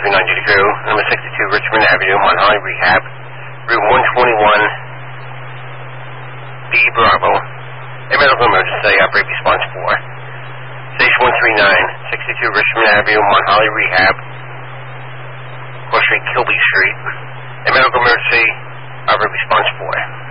390 crew, number 62 Richmond Avenue, Mount Holly Rehab, Route 121, B Bravo. A medical emergency, operate response 4. Station 139, 62 Richmond Avenue, Mount Holly Rehab, Cross Street, Kilby Street. A medical emergency, operate response 4.